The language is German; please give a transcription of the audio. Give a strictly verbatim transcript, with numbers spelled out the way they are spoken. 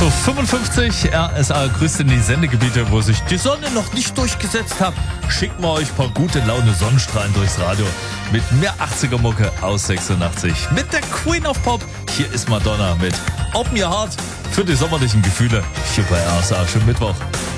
acht Uhr fünfundfünfzig. R S A grüßt in die Sendegebiete, wo sich die Sonne noch nicht durchgesetzt hat. Schicken wir euch ein paar gute Laune Sonnenstrahlen durchs Radio mit mehr achtziger-Mucke aus sechsundachtzig. Mit der Queen of Pop. Hier ist Madonna mit Open Your Heart für die sommerlichen Gefühle. Hier bei R S A. Schönen Mittwoch.